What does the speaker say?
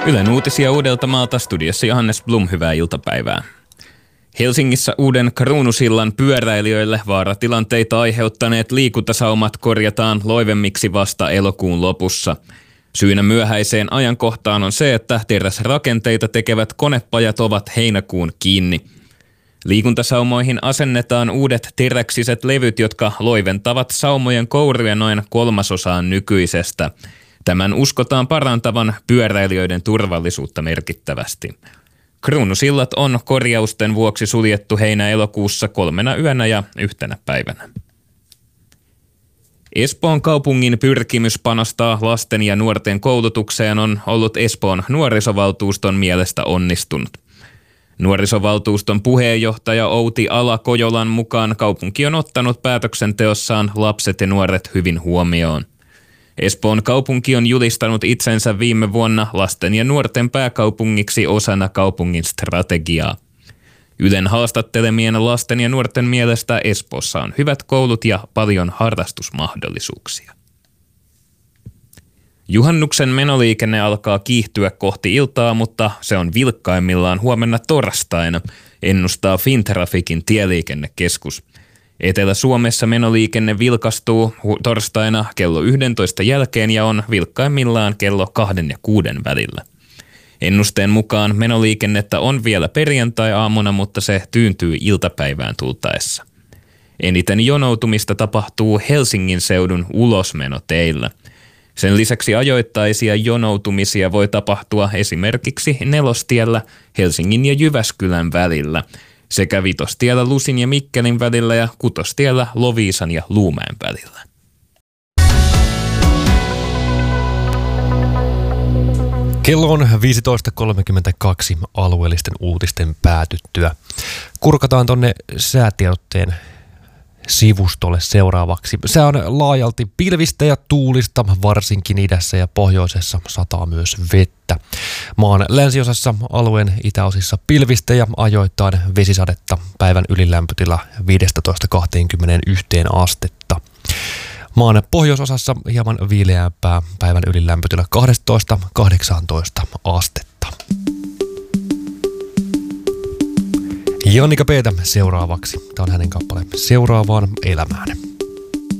Ylen uutisia Uudeltamaalta, studiossa Johannes Blum, hyvää iltapäivää. Helsingissä uuden Kruunusillan pyöräilijöille vaaratilanteita aiheuttaneet liikuntasaumat korjataan loivemmiksi vasta elokuun lopussa. Syynä myöhäiseen ajankohtaan on se, että teräsrakenteita tekevät konepajat ovat heinäkuun kiinni. Liikuntasaumoihin asennetaan uudet teräksiset levyt, jotka loiventavat saumojen kouria noin 1/3 nykyisestä. Tämän uskotaan parantavan pyöräilijöiden turvallisuutta merkittävästi. Kruunusillat on korjausten vuoksi suljettu heinä-elokuussa 3 yönä ja 1 päivänä. Espoon kaupungin pyrkimys panostaa lasten ja nuorten koulutukseen on ollut Espoon nuorisovaltuuston mielestä onnistunut. Nuorisovaltuuston puheenjohtaja Outi Ala-Kojolan mukaan kaupunki on ottanut päätöksenteossaan lapset ja nuoret hyvin huomioon. Espoon kaupunki on julistanut itsensä viime vuonna lasten ja nuorten pääkaupungiksi osana kaupungin strategiaa. Ylen haastattelemien lasten ja nuorten mielestä Espoossa on hyvät koulut ja paljon harrastusmahdollisuuksia. Juhannuksen menoliikenne alkaa kiihtyä kohti iltaa, mutta se on vilkkaimmillaan huomenna torstaina, ennustaa Fintraficin tieliikennekeskus. Etelä-Suomessa menoliikenne vilkastuu torstaina kello 11 jälkeen ja on vilkkaimmillaan kello 2 ja 6 välillä. Ennusteen mukaan menoliikennettä on vielä perjantai-aamuna, mutta se tyyntyy iltapäivään tultaessa. Eniten jonoutumista tapahtuu Helsingin seudun ulosmenoteillä. Sen lisäksi ajoittaisia jonoutumisia voi tapahtua esimerkiksi Nelostiellä Helsingin ja Jyväskylän välillä sekä Vitostiellä Lusin ja Mikkelin välillä ja Kutostiellä Loviisan ja Luumäen välillä. Kello on 15.32 alueellisten uutisten päätyttyä. Kurkataan tonne säätiedotteen sivustolle seuraavaksi. Se on laajalti pilvistä ja tuulista, varsinkin idässä ja pohjoisessa sataa myös vettä. Maan länsiosassa alueen itäosissa pilvistä ja ajoittain vesisadetta, päivän ylilämpötila 15-21 astetta. Maan pohjoisosassa hieman viileämpää, päivän ylilämpötila 12-18 astetta. Jannika Peetä seuraavaksi. Tämä on hänen kappale Seuraavaan elämään.